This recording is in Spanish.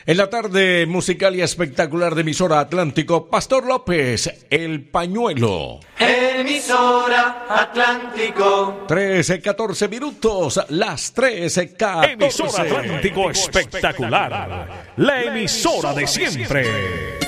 En la tarde musical y espectacular de emisora Atlántico, Pastor López, El Pañuelo. Emisora Atlántico. 13:14 minutos, las 13:14. Emisora Atlántico espectacular, la emisora de siempre.